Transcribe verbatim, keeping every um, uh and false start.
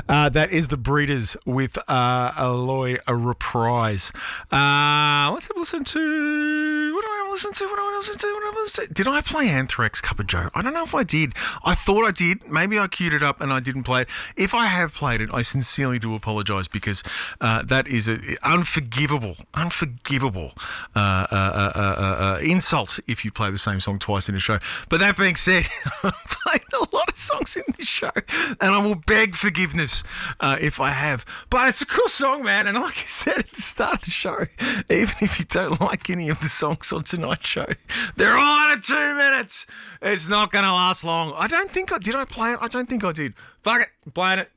Uh, that is The Breeders with uh, Aloy, a reprise. Uh, let's have a listen to... What do I listen to? What do I listen to? What do I listen to? Did I play Anthrax, Cup of Joe? I don't know if I did. I thought I did. Maybe I queued it up and I didn't play it. If I have played it, I sincerely do apologise because uh, that is an unforgivable, unforgivable uh, uh, uh, uh, uh, insult if you play the same song twice in a show. But that being said, I've played a lot of songs in this show and I will beg forgiveness uh, if I have. But it's a cool song, man. And like I said at the start of the show, even if you don't like any of the songs on tonight's show, they're all under two minutes. It's not going to last long. I don't think I did. I play it? I don't think I did. Fuck it. I'm playing it.